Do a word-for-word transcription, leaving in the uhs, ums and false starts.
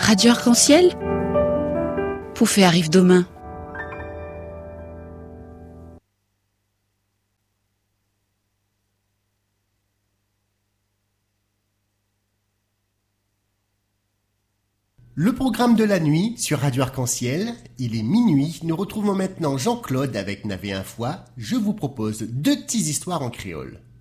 Radio Arc-en-Ciel, Poufé arrive demain. Le programme de la nuit sur Radio Arc-en-Ciel, il est minuit, nous retrouvons maintenant Jean-Claude avec Navé un fois. Je vous propose deux petites histoires en créole.